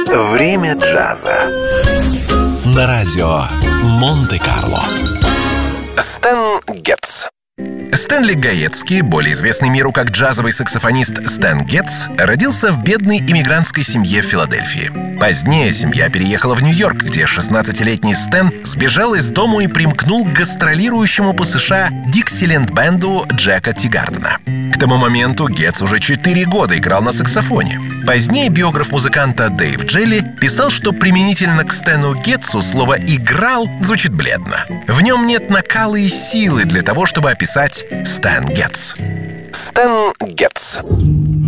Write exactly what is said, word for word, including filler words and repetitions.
Время джаза. На радио Монте-Карло. Стэн Гетц. Стэнли Гаецки, более известный миру как джазовый саксофонист Стэн Гетц, родился в бедной иммигрантской семье в Филадельфии. Позднее семья переехала в Нью-Йорк, где шестнадцатилетний Стэн сбежал из дому и примкнул к гастролирующему по США Диксиленд-бенду Джека Тигардена. К тому моменту Гетц уже четыре года играл на саксофоне. Позднее биограф музыканта Дэйв Джелли писал, что применительно к Стэну Гетцу слово «играл» звучит бледно. В нем нет накала и силы для того, чтобы описать Стэн Гетц. Стэн Гетц.